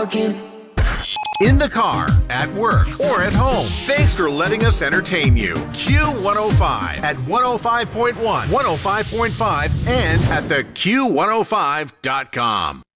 talking. In the car, at work, or at home. Thanks for letting us entertain you. Q105 at 105.1, 105.5, and at theq105.com.